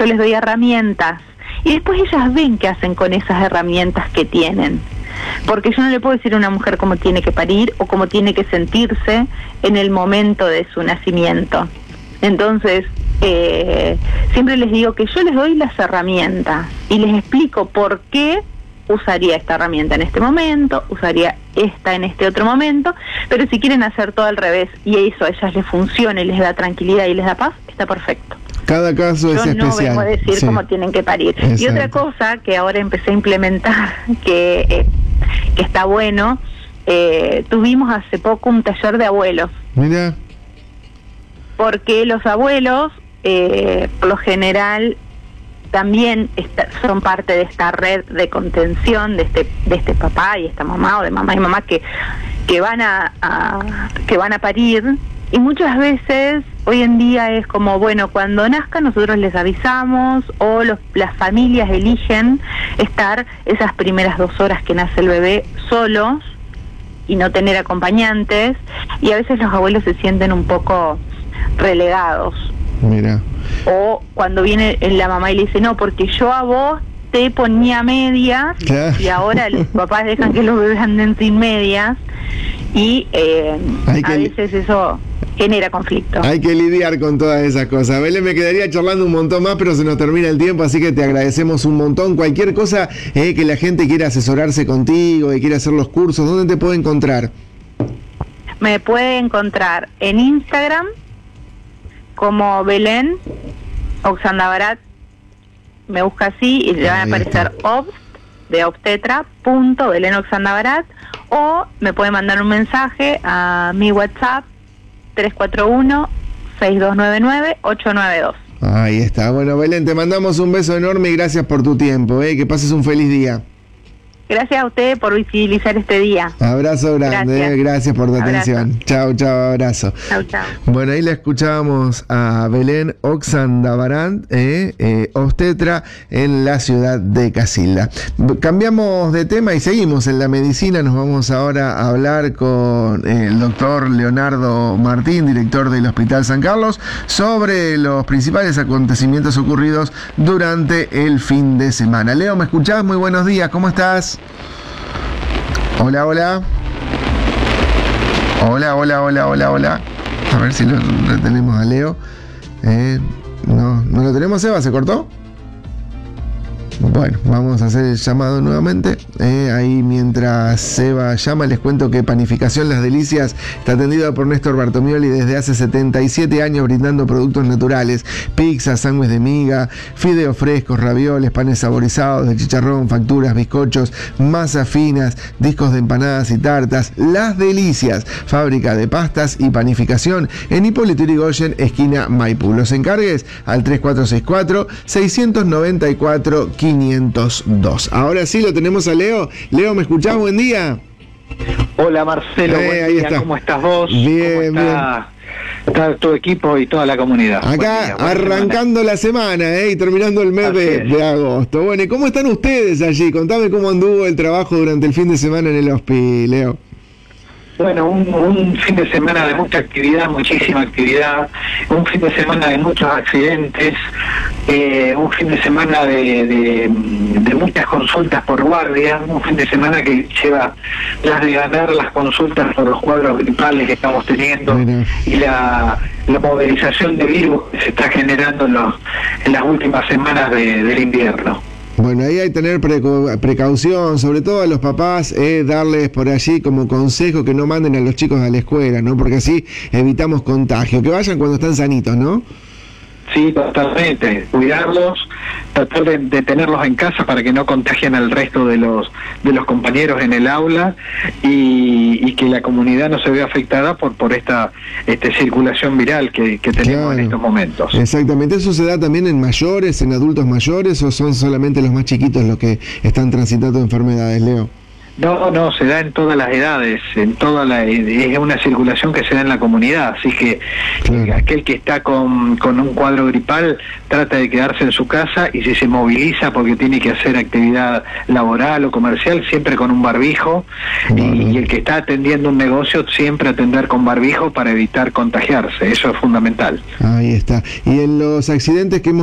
yo les doy herramientas y después ellas ven qué hacen con esas herramientas que tienen. Porque yo no le puedo decir a una mujer cómo tiene que parir o cómo tiene que sentirse en el momento de su nacimiento. Entonces, siempre les digo que yo les doy las herramientas y les explico por qué usaría esta herramienta en este momento, usaría esta en este otro momento, pero si quieren hacer todo al revés y eso a ellas les funciona y les da tranquilidad y les da paz, está perfecto. Cada caso es especial. Yo no vengo a decir cómo tienen que parir. Exacto. Y otra cosa que ahora empecé a implementar, que está bueno, tuvimos hace poco un taller de abuelos. Mira. Porque los abuelos, por lo general, también son parte de esta red de contención de este papá y esta mamá, o de mamá y mamá que van a parir. Y muchas veces hoy en día es como, bueno, cuando nazcan nosotros les avisamos, o las familias eligen estar esas primeras 2 horas que nace el bebé solos y no tener acompañantes, y a veces los abuelos se sienten un poco relegados. Mira. O cuando viene la mamá y le dice, no, porque yo a vos te ponía medias, claro. Y ahora los papás dejan que los bebés anden sin medias, y a veces eso genera conflicto. Hay que lidiar con todas esas cosas. Belén, me quedaría charlando un montón más, pero se nos termina el tiempo, así que te agradecemos un montón. Cualquier cosa que la gente quiera asesorarse contigo, que quiera hacer los cursos, ¿dónde te puede encontrar? Me puede encontrar en Instagram como Belén Oxandabarat, me busca así y le van a aparecer de obstetra, Belén Oxandabarat, o me puede mandar un mensaje a mi WhatsApp 341-6299-892. Ahí está. Bueno, Belén, te mandamos un beso enorme y gracias por tu tiempo, que pases un feliz día. Gracias a usted por visibilizar este día. Abrazo grande, gracias por tu atención. Chao, abrazo. Chao. Bueno, ahí la escuchábamos a Belén Oxandabarat, obstetra en la ciudad de Casilda. Cambiamos de tema y seguimos en la medicina. Nos vamos ahora a hablar con el doctor Leonardo Martín, director del Hospital San Carlos, sobre los principales acontecimientos ocurridos durante el fin de semana. Leo, ¿me escuchás? Muy buenos días, ¿cómo estás? Hola. A ver si lo tenemos a Leo. No lo tenemos, Eva, ¿se cortó? Bueno, vamos a hacer el llamado nuevamente. Ahí mientras Seba llama, les cuento que Panificación Las Delicias está atendida por Néstor Bartomioli desde hace 77 años, brindando productos naturales: pizza, sándwich de miga, fideos frescos, ravioles, panes saborizados de chicharrón, facturas, bizcochos, masas finas, discos de empanadas y tartas. Las Delicias, fábrica de pastas y panificación en Hipólito Yrigoyen, esquina Maipú. Los encargues al 3464-694-502. Ahora sí lo tenemos a Leo. Leo, ¿me escuchás? Buen día. Hola Marcelo, buen día. Está. ¿Cómo estás vos? Bien, está tu equipo y toda la comunidad? Acá arrancando la semana y terminando el mes de agosto. Bueno, ¿y cómo están ustedes allí? Contame cómo anduvo el trabajo durante el fin de semana en el hospital, Leo. Bueno, un fin de semana de mucha actividad, muchísima actividad, un fin de semana de muchos accidentes, un fin de semana de muchas consultas por guardia, un fin de semana que lleva las de ganar las consultas por los cuadros gripales que estamos teniendo. Mira. Y la movilización de virus que se está generando en las últimas semanas del invierno. Bueno, ahí hay que tener precaución, sobre todo a los papás, darles por allí como consejo que no manden a los chicos a la escuela, ¿no? Porque así evitamos contagio. Que vayan cuando están sanitos, ¿no? Sí, totalmente. Cuidarlos, tratar de tenerlos en casa para que no contagien al resto de los compañeros en el aula y que la comunidad no se vea afectada por esta circulación viral que tenemos en estos momentos. Exactamente. ¿Eso se da también en mayores, en adultos mayores, o son solamente los más chiquitos los que están transitando enfermedades, Leo? No, se da en todas las edades, es una circulación que se da en la comunidad, así que aquel que está con un cuadro gripal trata de quedarse en su casa, y si se moviliza porque tiene que hacer actividad laboral o comercial, siempre con un barbijo, y el que está atendiendo un negocio, siempre atender con barbijo para evitar contagiarse, eso es fundamental. Ahí está. Y en los accidentes que hemos